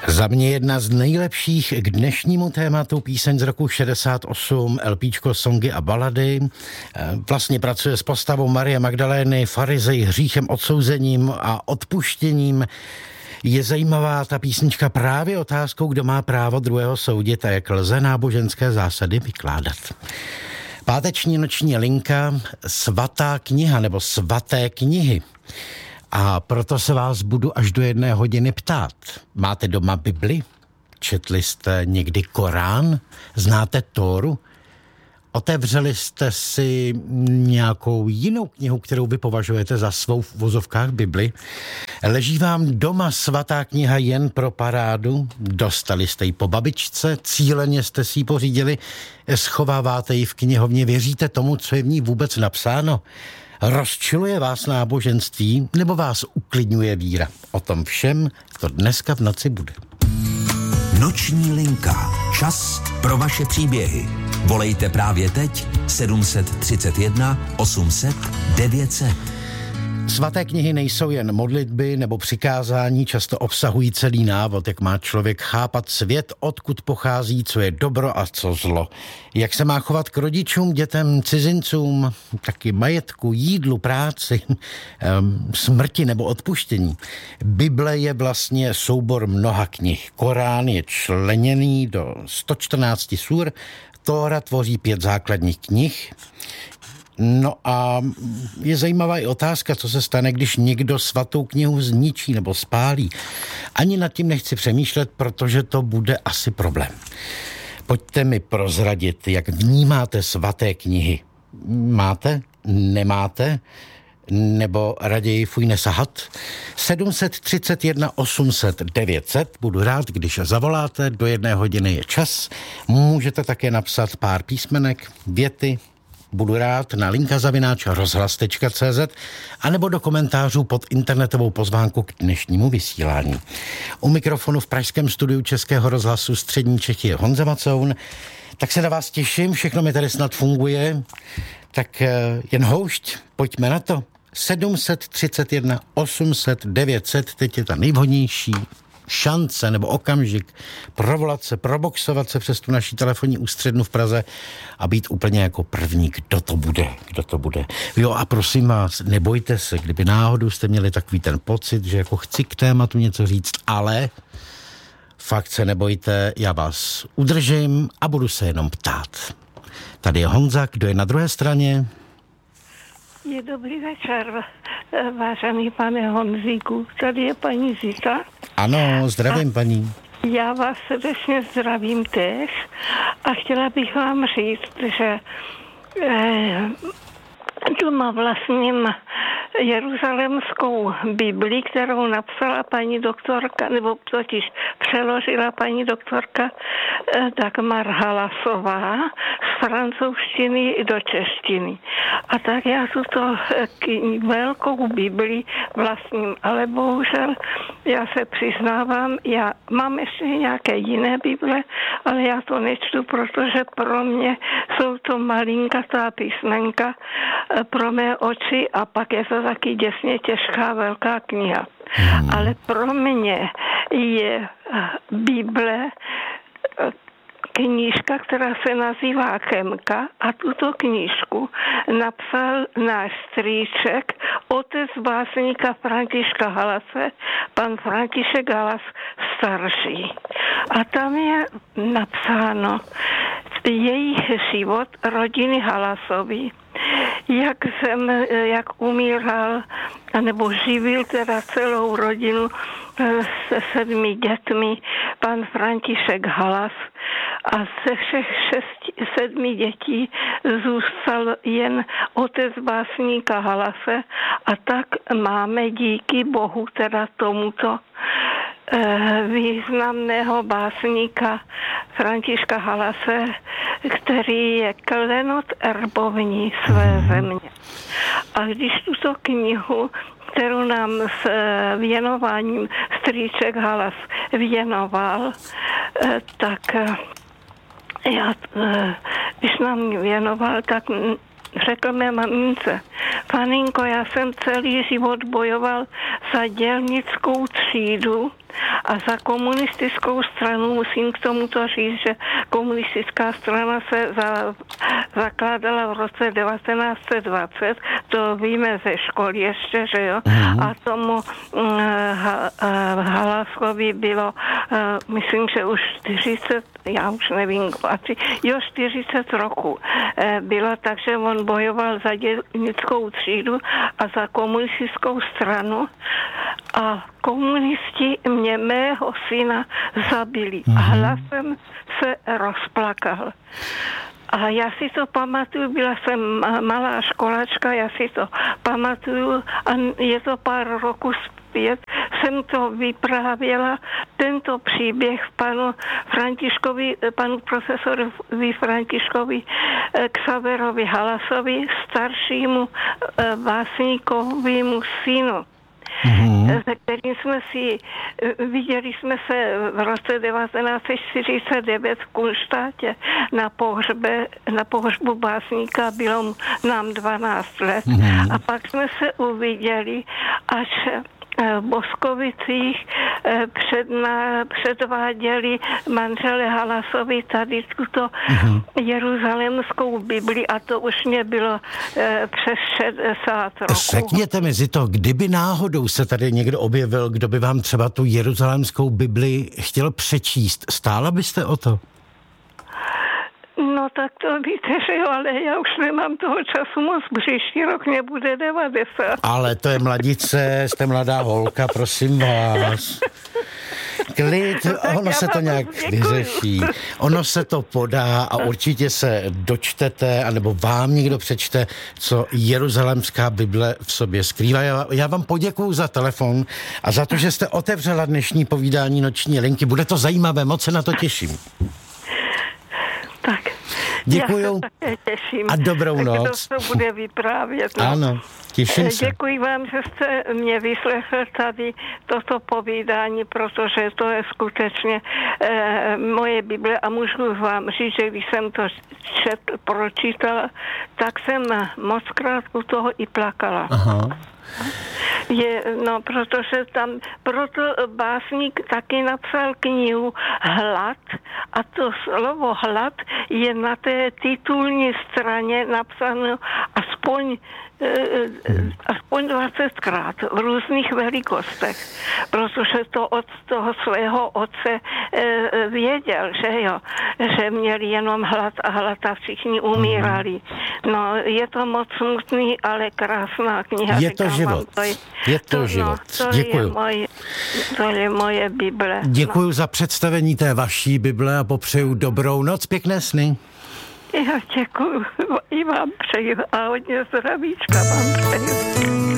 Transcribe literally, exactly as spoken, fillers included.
Za mě jedna z nejlepších k dnešnímu tématu píseň z roku šedesát osm, LPčko Songy a balady. Vlastně pracuje s postavou Marie Magdalény, farizej, hříchem, odsouzením a odpuštěním. Je zajímavá ta písnička právě otázkou, kdo má právo druhého soudit a jak lze náboženské zásady vykládat. Páteční noční linka, svatá kniha nebo svaté knihy. A proto se vás budu až do jedné hodiny ptát. Máte doma Bibli? Četli jste někdy Korán? Znáte Tóru? Otevřeli jste si nějakou jinou knihu, kterou vy považujete za svou v vozovkách Bibli? Leží vám doma svatá kniha jen pro parádu? Dostali jste ji po babičce? Cíleně jste si ji pořídili? Schováváte ji v knihovně? Věříte tomu, co je v ní vůbec napsáno? Rozčiluje vás náboženství nebo vás uklidňuje víra? O tom všem to dneska v noci bude. Noční linka. Čas pro vaše příběhy. Volejte právě teď sedm set třicet jedna osm set devět set. Svaté knihy nejsou jen modlitby nebo přikázání, často obsahují celý návod, jak má člověk chápat svět, odkud pochází, co je dobro a co zlo. Jak se má chovat k rodičům, dětem, cizincům, taky majetku, jídlu, práci, smrti nebo odpuštění. Bible je vlastně soubor mnoha knih. Korán je členěný do sto čtrnáct sur, Tóra tvoří pět základních knih. No a je zajímavá i otázka, co se stane, když někdo svatou knihu zničí nebo spálí. Ani nad tím nechci přemýšlet, protože to bude asi problém. Pojďte mi prozradit, jak vnímáte svaté knihy. Máte? Nemáte? Nebo raději fuj nesahat? sedm set třicet jedna osm set devět set. Budu rád, když zavoláte, do jedné hodiny je čas. Můžete také napsat pár písmenek, věty. Budu rád na linka zavináč rozhlas tečka cé zet anebo do komentářů pod internetovou pozvánku k dnešnímu vysílání. U mikrofonu v pražském studiu Českého rozhlasu Střední Čechy je Honza Macoun. Tak se na vás těším, všechno mi tady snad funguje. Tak jen houšť, pojďme na to. sedm set třicet jedna osm set devět set, teď je ta nejvhodnější šance nebo okamžik provolat se, proboxovat se přes tu naší telefonní ústřednu v Praze a být úplně jako první, kdo to bude, kdo to bude. Jo a prosím vás, nebojte se, kdyby náhodou jste měli takový ten pocit, že jako chci k tématu něco říct, ale fakt se nebojte, já vás udržím a budu se jenom ptát. Tady je Honza, kdo je na druhé straně? Je dobrý večer, vážený pane Honzíku. Tady je paní Zita. Ano, zdravím, a paní. Já vás srdečně zdravím též a chtěla bych vám říct, že eh, doma vlastním jeruzalemskou Bibli, kterou napsala paní doktorka, nebo totiž přeložila paní doktorka Dagmar Halasová z francouzštiny do češtiny. A tak já tuto velkou Bibli vlastním, ale bohužel já se přiznávám, já mám ještě nějaké jiné Bible, ale já to nečtu, protože pro mě jsou to malinkatá písmenka pro mé oči a pak je to taky děsně těžká velká kniha. Hmm. Ale pro mě je Bible knížka, která se nazývá Kemka a tuto knížku napsal náš strýček, otec básníka Františka Halase, pan František Halas starší. A tam je napsáno jejich život rodiny Halasovi, jak, jsem, jak umíral, nebo živil teda celou rodinu se sedmi dětmi pan František Halas a ze všech šesti, sedmi dětí zůstal jen otec básníka Halase a tak máme díky Bohu teda tomuto významného básníka Františka Halase, který je klenot erbovní své země. A když tuto knihu, kterou nám s věnováním strýček Halas věnoval, tak já, když nám věnoval, tak řekl mé mamince: Paninko, já jsem celý život bojoval za dělnickou třídu a za komunistickou stranu. Musím k tomuto říct, že komunistická strana se za, zakládala v roce devatenáct set dvacet, to víme ze školy ještě, že jo, mm. a tomu uh, ha, uh, Halasovi bylo, uh, myslím, že už čtyřicet, já už nevím, asi, jo, čtyřicet roku uh, bylo, takže on bojoval za dělnickou třídu a za komunistickou stranu a komunisti mě, mého syna, zabili. Mm-hmm. A hlasem se rozplakal. A já si to pamatuju, byla jsem malá školačka, já si to pamatuju a je to pár roků zpět, jsem to vyprávěla, tento příběh panu Františkovi, panu profesorovi Františkovi Xaverovi Halasovi, staršímu básníkovému synu. Mm-hmm. Se kterým jsme si, viděli jsme se v roce devatenáct set čtyřicet devět v Kunštátě na pohřbe, na pohřbu básníka, bylo nám dvanáct let. Mm-hmm. A pak jsme se uviděli, až v Boskovicích předna, předváděli manžele Halasovi tady tuto mm-hmm. jeruzalémskou Bibli a to už mě bylo eh, přes šedesát roků. Řekněte mi, Zito, kdyby náhodou se tady někdo objevil, kdo by vám třeba tu jeruzalémskou Bibli chtěl přečíst, stála byste o to? No tak to víte, že jo, ale já už nemám toho času moc, příští rok mě bude devadesát. Ale to je mladice, jste mladá holka, prosím vás. Klid, no ono se to nějak vyřeší. Ono se to podá a určitě se dočtete, anebo vám někdo přečte, co jeruzalémská Bible v sobě skrývá. Já, já vám poděkuju za telefon a za to, že jste otevřela dnešní povídání Noční linky. Bude to zajímavé, moc se na to těším. Tak. Děkuju. Já se také těším. A dobrou noc. Kdo to bude vyprávět. No. Ano, těším se. Děkuji vám, že jste mě vyslechl tady toto povídání, protože to je skutečně eh, moje Bible a můžu vám říct, že když jsem to čet, pročítala, tak jsem mockrát u toho i plakala. Aha. Je, no, protože tam, proto básník taky napsal knihu Hlad a to slovo hlad je na té titulní straně napsáno aspoň aspoň dvacetkrát v různých velikostech, protože to od toho svého otce věděl, že jo, že měli jenom hlad a hlad a všichni umírali. No, je to moc smutný, ale krásná kniha. Je to život. To je, je to, to život. No, to děkuju. Je moje, to je moje Bible. Děkuju no. za představení té vaší Bible a popřeju dobrou noc, pěkné sny. Já děkuju i vám přeju a hodně zdravíčka vám přeju.